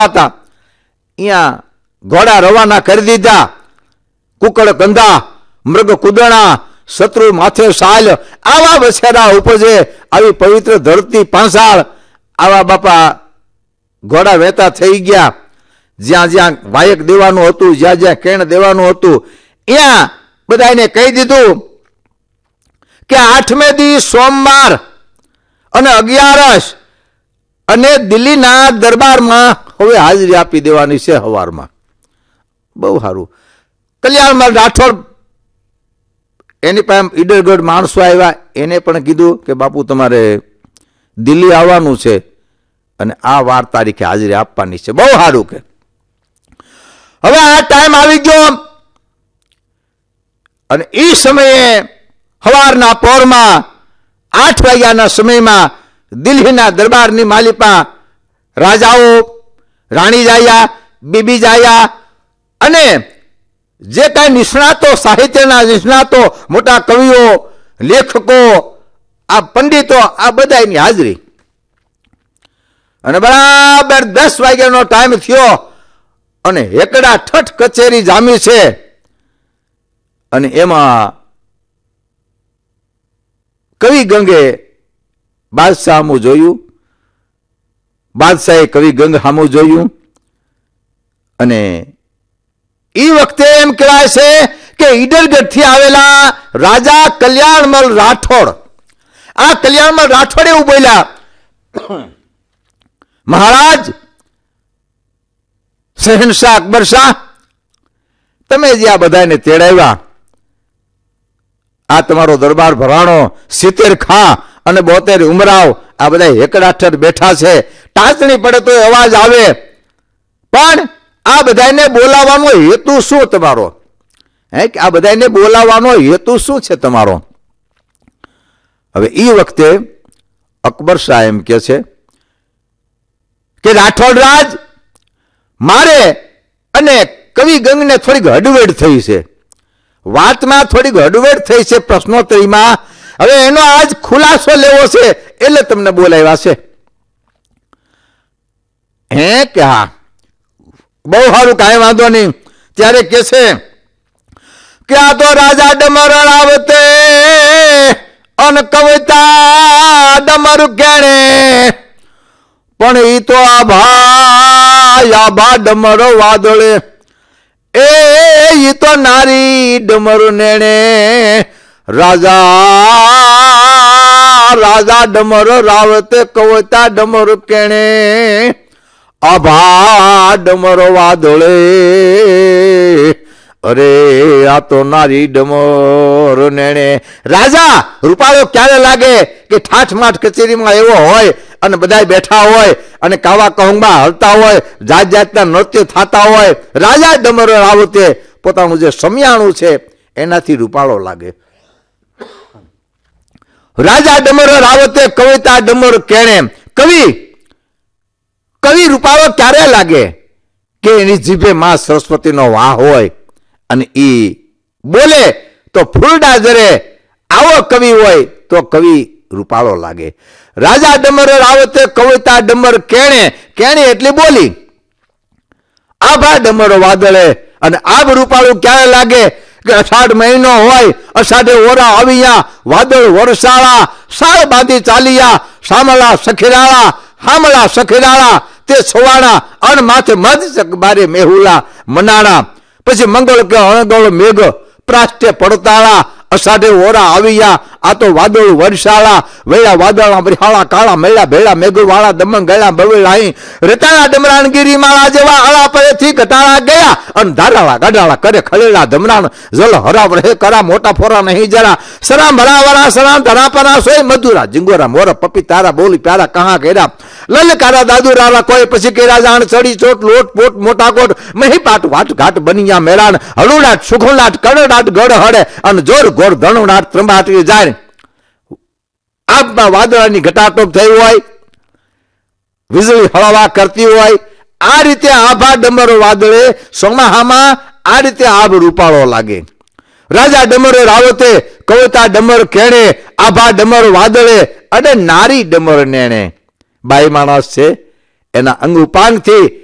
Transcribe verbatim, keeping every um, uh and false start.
હતા અહીંયા ઘોડા રવાના કરી દીધા, કુકડ કંધા, મૃગ કુદણા, શત્રુ માથે સાલ, આવા વછેરા ઉપજે, આવી પવિત્ર ધરતી પાંસાળ. આવા બાપા ઘોડા વહેતા થઈ ગયા. જ્યાં જ્યાં વાયક દેવાનું હતું, જ્યાં જ્યાં કેણ દેવાનું હતું, ત્યાં બધાને કહી દીધું કે આઠમે દી સોમવાર અને અગિયારસ અને દિલ્હીના દરબારમાં હવે હાજરી આપી દેવાની છે સવારમાં. બહુ સારું. કલ્યાણમાં રાઠોડ એની પાસે ઈડરગઢ માણસો આવ્યા, એને પણ કીધું કે બાપુ તમારે દિલ્હી આવવાનું છે અને આ વાર તારીખે હાજરી આપવાની છે. બહુ સારું. કે હવે આ ટાઈમ આવી ગયો અને એ સમયે સવારના પોરમાં આઠ વાગ્યાના સમયમાં દિલ્હીના દરબારની માલિપા રાજાઓ, રાણી જાયા, બીબી જાયા અને જે કાંઈ નિષ્ણાતો, સાહિત્યના નિષ્ણાતો, મોટા કવિઓ, લેખકો, આ પંડિતો, આ બધાની હાજરી. અને બરાબર દસ વાગ્યાનો ટાઈમ થયો અને હેકડા ઠઠ કચેરી જામી છે. અને એમાં કવિ ગંગે બાદશાહ સામું જોયું, બાદશાહે કવિ ગંગ સામું જોયું. અને એ વખતે એમ કહેવાય છે કે ઈડરગઢ થી આવેલા રાજા કલ્યાણમલ રાઠોડ, આ કલ્યાણમલ રાઠોડ એવું બોલ્યા, મહારાજ શહેનશાહ અકબર શાહ, તમે જે આ બધાને તેડાવ્યા, આ તમારો દરબાર ભરાણો, સિત્તેર ખા અને બોતેર ઉમરાવ, આ બધા હેકડાઠર બેઠા છે, ટાંચણી પડે તો અવાજ આવે, પણ આ બધાને બોલાવવાનો હેતુ શું તમારો? હે કે આ બધાને બોલાવવાનો હેતુ શું છે તમારો? હવે એ વખતે અકબર શાહ એમ કે છે કે રાઠોડ રાજ, મારે અને કવિ ગંગને થોડીક હડવેડ થઈ છે, વાતમાં થોડીક હડવેડ થઈ છે પ્રશ્નોત્તરીમાં. હવે એનો આજ ખુલાસો લેવો છે એટલે તમને બોલાવ્યા છે. હે કે હા, બહુ સારું, કાંઈ વાંધો નહીં. ત્યારે કે છે કે આ તો રાજા ડમર આવતે અન કવિતા ડમર કેણે, પણ ઈ તો આ ભાઈ આભા ડમર વાદળે, એ ઈ તો નારી ડમર નેણે, રાજા રાજા ડમર રાવતે કવિતા ડમર કેણે, આભા ડમર વાદળે, અરે આ તો નારી ડમર નેણે. રાજા રૂપાળો ક્યારે લાગે કે ઠાઠ માઠ કચેરીમાં એવો હોય અને બધા બેઠા હોય અને કાવા કહુંમાં હલતા હોય, જાત જાતના નૃત્ય થતા હોય, રાજા ડમર રાવતે પોતાનું જે સમિયાણું છે એનાથી રૂપાળો લાગે. રાજા ડમર રાવતે કવિતા ડમર કેણે, કવિ કવિ રૂપાળો ક્યારે લાગે કે એની જીભે માં સરસ્વતીનો વાહ હોય અને ઈ બોલે તો ફૂલડા જરે, આવો કવિ હોય તો કવિ રૂપાળો લાગે. રાજા ડમર રાવતે કવિતા ડમર કેણે, કેણે એટલે બોલી, આભા ડમર વાદળે, અને આભ રૂપાળું ક્યારે લાગે કે અષાઢ મહિનો હોય, અષાઢે ઓરા આવ્યા, વાદળ વરસાળા, સાળ બાંધી ચાલિયા, સામલા સખેરાળા, હામલા સખેરાળા, તે છવાણા અણ માથે મધ બારે મેહુલા મનાણા, પછી મંગળ કે અણગળ મેઘ પ્રાષ્ટે પડતાળા, અષાઢે ઓરા આવ્યા, આ તો વાદળ વરસાળા, વેળા વાદળા બરિહાળા, કાળા મેળા ભેળા મેઘવાળા, દમણ ગળા બવેલાઈ, રેતાળા ડમરાણગીરી માળા જેવા આળા પરેથી ઘટાળા ગયા, અને ધારાળા ગાડાળા કરે ખલેલા ધમરાણ, જલ હરાવ રહે કરા મોટા ફોરા નહીં જરા, સરામ ભરાવરા સરામ ધરા પરા સોય મધુરા, જીંગોરા મોર પપી તારા બોલી પ્યારા કહા ઘેરા, લલકારા દાદુ રાલા કોઈ પછી કેરા જાણ ચડી ચોટ લોટ પોટ મોટા કોટ, મહી પાટ વાટ ઘાટ બનિયા મેરાણ, હળુડાટ સુખોલાટ કડડાટ ગઢ હડે, અને જોર ગોળ ધણુડાટ ત્રંબાટી જાય. આબમાં વાદળાની ઘટાટોપ થઈ હોય, વીજળી હળવા કરતી હોય, આ રીતે આભા ડમર વાદળે સોમાહામાં આ રીતે આભ રૂપાળો લાગે. રાજા ડમર રાવતે કવિતા ડમર કેણે, આભા ડમર વાદળે, અને નારી ડમર નેણે. બાઈ માણસ છે, એના અંગ ઉપાંગથી